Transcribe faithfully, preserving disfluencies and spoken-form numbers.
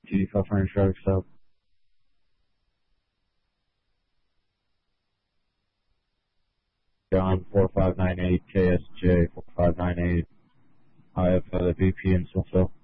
G five hundred traffic stop. John four five nine eight K S J four five nine eight. I have uh, V P in Smithville.